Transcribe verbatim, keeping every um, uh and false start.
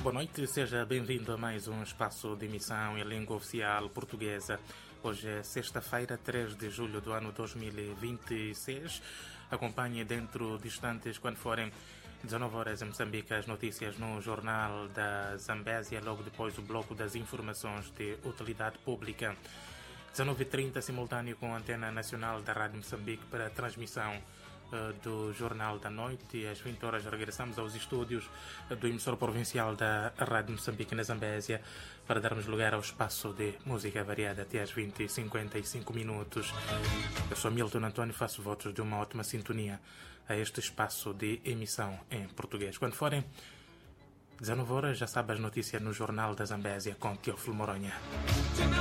Boa noite, seja bem-vindo a mais um espaço de emissão em língua oficial portuguesa. Hoje é sexta-feira, três de julho do ano dois mil e vinte e seis. Acompanhe dentro de instantes, quando forem dezenove horas em Moçambique, as notícias no Jornal da Zambésia, logo depois o bloco das informações de utilidade pública. dezenove e trinta, simultâneo com a Antena Nacional da Rádio Moçambique para a transmissão do Jornal da Noite, e às vinte horas regressamos aos estúdios do emissor provincial da Rádio Moçambique na Zambésia para darmos lugar ao espaço de música variada até às vinte e cinquenta e cinco minutos. Eu sou Milton António, faço votos de uma ótima sintonia a este espaço de emissão em português. Quando forem dezenove horas, já sabe as notícias no Jornal da Zambésia com Teófilo Moronha.